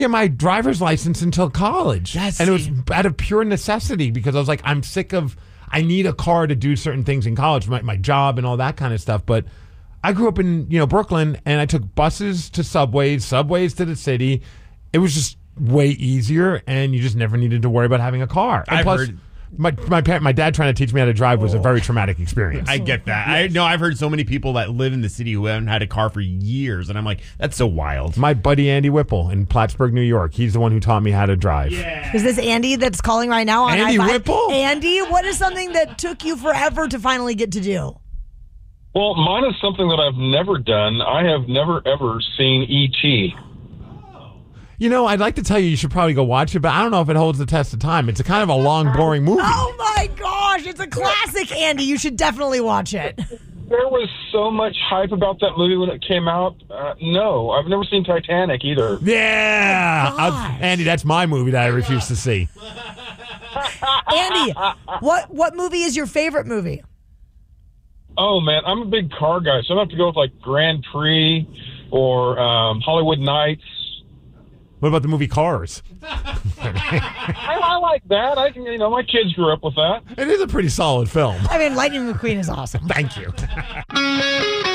get my driver's license until college. Yes. And it was out of pure necessity because I was like, I'm sick of, I need a car to do certain things in college, my job and all that kind of stuff. But I grew up in, Brooklyn, and I took buses to subways to the city. It was just way easier, and you just never needed to worry about having a car. And plus, my dad trying to teach me how to drive was a very traumatic experience. I get that. I've heard so many people that live in the city who haven't had a car for years, and I'm like, that's so wild. My buddy Andy Whipple in Plattsburgh, New York, he's the one who taught me how to drive. Yeah. Is this Andy that's calling right now on Andy I-5? Whipple? Andy, what is something that took you forever to finally get to do? Well, mine is something that I've never done. I have never, ever seen E.T. I'd like to tell you should probably go watch it, but I don't know if it holds the test of time. It's a kind of a long, boring movie. Oh, my gosh. It's a classic, Andy. You should definitely watch it. There was so much hype about that movie when it came out. No, I've never seen Titanic either. Yeah. Andy, that's my movie that I refuse to see. Andy, what movie is your favorite movie? Oh, man, I'm a big car guy, so I have to go with, like, Grand Prix or Hollywood Nights. What about the movie Cars? I like that. My kids grew up with that. It is a pretty solid film. I mean, Lightning McQueen is awesome. Thank you.